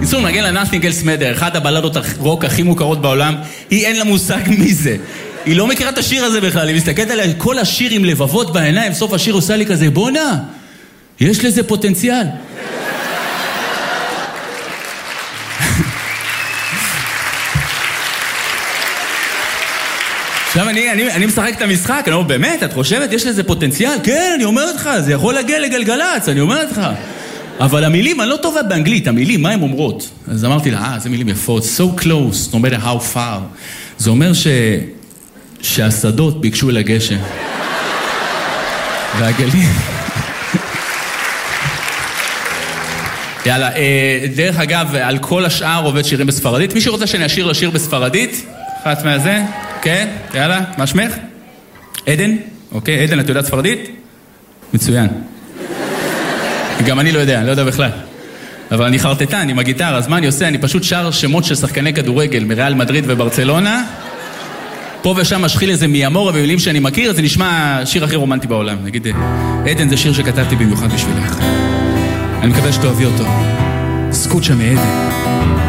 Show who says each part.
Speaker 1: ניסו לנגן לה Nothing Else Matter, אחד הבלדות הרוק הכי מוכרות בעולם, היא אין לה מושג מי זה. היא לא מכירה את השיר הזה בכלל, היא מסתכלת עליה כל השיר עם לבבות בעיניים, סוף השיר עושה לי כזה, בונה, יש לזה פוטנציאל. עכשיו אני משחק את המשחק, אני אומר, באמת, את חושבת, יש לזה פוטנציאל? כן, אני אומר לך, זה יכול להגיע לגלגלץ, אני אומר לך. אבל המילים, אני לא טובה באנגלית, המילים, מה הן אומרות? אז אמרתי לה, זה מילים יפות, so close, no matter how far. זה אומר שהשדות ביקשו לגשם. והגלים... יאללה, דרך אגב, על כל השאר עובד שירים בספרדית. מי שרוצה שאני אשיר לשיר בספרדית? אחת מהזה? כן, יאללה, מה שמך? עדן? אוקיי, עדן, את יודעת ספרדית? מצוין. גם אני לא יודע בכלל. אבל אני חרטטן עם הגיטרה, אז מה אני עושה? אני פשוט שר שמות של שחקני כדורגל מריאל מדריד וברצלונה. פה ושם משחיל איזה מיאמורה ומילים שאני מכיר, זה נשמע השיר הכי רומנטי בעולם. נגיד, עדן זה שיר שכתבתי במיוחד בשבילך. אני מקווה שתאהבי אותו. סקוצ'ה מעדן.